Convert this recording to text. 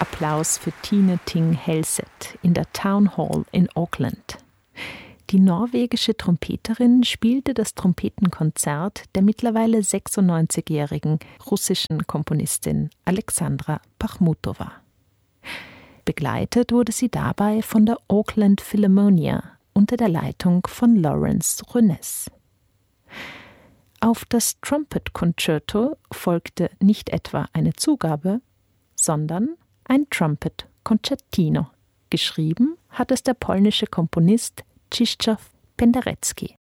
Applaus für Tine Ting Helseth in der Town Hall in Auckland. Die norwegische Trompeterin spielte das Trompetenkonzert der mittlerweile 96-jährigen russischen Komponistin Alexandra Pachmutowa. Begleitet wurde sie dabei von der Auckland Philharmonia unter der Leitung von Lawrence Renes. Auf das Trumpet Concerto folgte nicht etwa eine Zugabe, sondern ein Trumpet Concertino. Geschrieben hat es der polnische Komponist Krzysztof Penderecki.